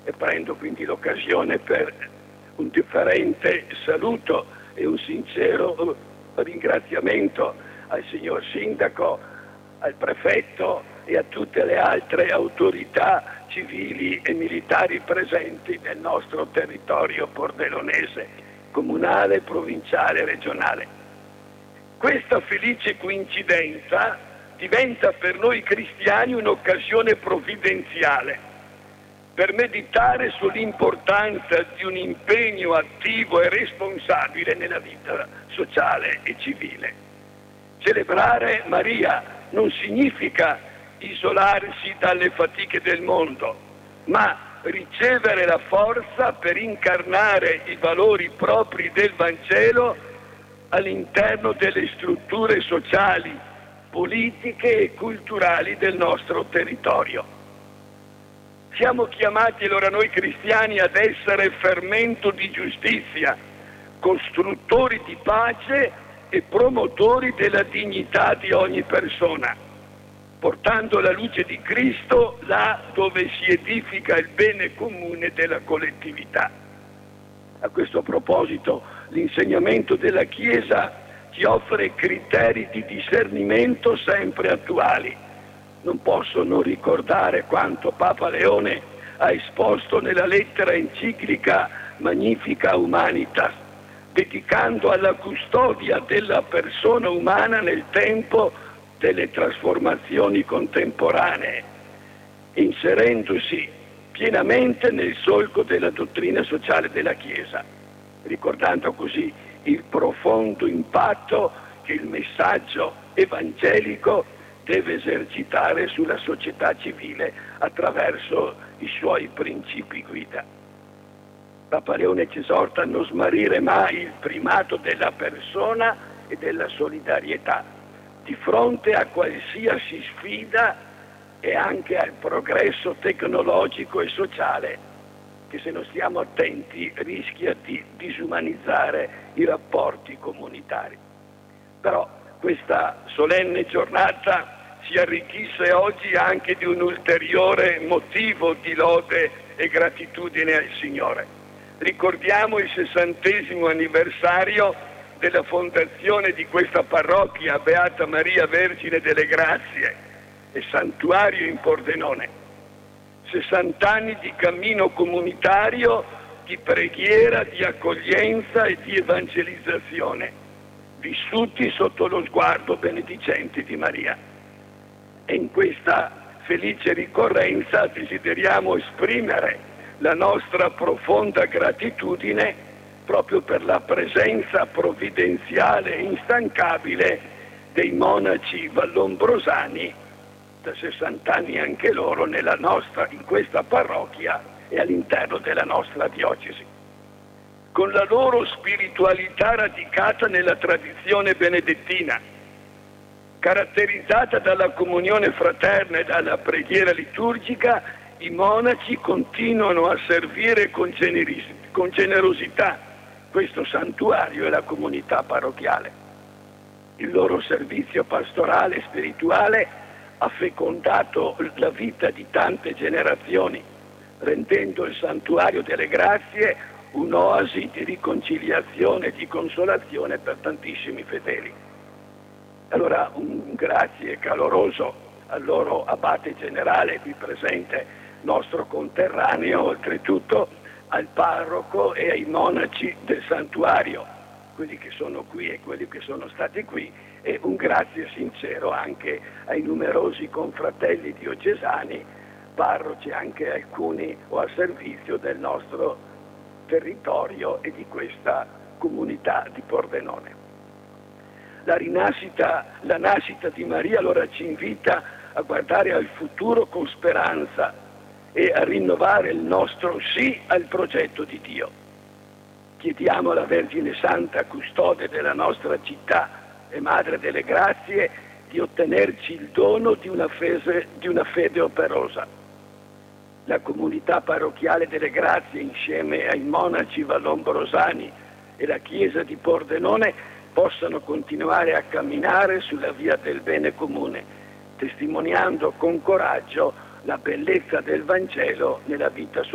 e prendo quindi l'occasione per un differente saluto e un sincero ringraziamento al signor Sindaco, al Prefetto e a tutte le altre autorità civili e militari presenti nel nostro territorio pordenonese, comunale, provinciale e regionale. Questa felice coincidenza diventa per noi cristiani un'occasione provvidenziale per meditare sull'importanza di un impegno attivo e responsabile nella vita sociale e civile. Celebrare Maria non significa isolarsi dalle fatiche del mondo, ma ricevere la forza per incarnare i valori propri del Vangelo all'interno delle strutture sociali, politiche e culturali del nostro territorio. Siamo chiamati allora noi cristiani ad essere fermento di giustizia, costruttori di pace e promotori della dignità di ogni persona, portando la luce di Cristo là dove si edifica il bene comune della collettività. A questo proposito, l'insegnamento della Chiesa ci offre criteri di discernimento sempre attuali. Non posso non ricordare quanto Papa Leone ha esposto nella lettera enciclica Magnificat Humanitas, dedicando alla custodia della persona umana nel tempo delle trasformazioni contemporanee, inserendosi pienamente nel solco della dottrina sociale della Chiesa, ricordando così il profondo impatto che il messaggio evangelico deve esercitare sulla società civile attraverso i suoi principi guida. Papa Leone ci esorta a non smarrire mai il primato della persona e della solidarietà di fronte a qualsiasi sfida e anche al progresso tecnologico e sociale che, se non stiamo attenti, rischia di disumanizzare i rapporti comunitari. Però questa solenne giornata si arricchisse oggi anche di un ulteriore motivo di lode e gratitudine al Signore. Ricordiamo il 60° anniversario della fondazione di questa parrocchia, Beata Maria Vergine delle Grazie e santuario in Pordenone. 60 anni di cammino comunitario, di preghiera, di accoglienza e di evangelizzazione, vissuti sotto lo sguardo benedicente di Maria. E in questa felice ricorrenza desideriamo esprimere la nostra profonda gratitudine proprio per la presenza provvidenziale e instancabile dei monaci vallombrosani, da 60 anni anche loro in questa parrocchia e all'interno della nostra diocesi. Con la loro spiritualità radicata nella tradizione benedettina, caratterizzata dalla comunione fraterna e dalla preghiera liturgica, i monaci continuano a servire con generosità questo santuario e la comunità parrocchiale. Il loro servizio pastorale e spirituale ha fecondato la vita di tante generazioni, rendendo il santuario delle grazie un'oasi di riconciliazione e di consolazione per tantissimi fedeli. Allora un grazie caloroso al loro abate generale qui presente, nostro conterraneo, oltretutto al parroco e ai monaci del santuario, quelli che sono qui e quelli che sono stati qui, e un grazie sincero anche ai numerosi confratelli diocesani, parroci anche alcuni o a servizio del nostro territorio e di questa comunità di Pordenone. La nascita di Maria allora ci invita a guardare al futuro con speranza e a rinnovare il nostro sì al progetto di Dio. Chiediamo alla Vergine Santa, custode della nostra città e Madre delle Grazie, di ottenerci il dono di una fede operosa. La comunità parrocchiale delle Grazie, insieme ai monaci vallombrosani e la Chiesa di Pordenone, possano continuare a camminare sulla via del bene comune, testimoniando con coraggio la bellezza del Vangelo nella vita sociale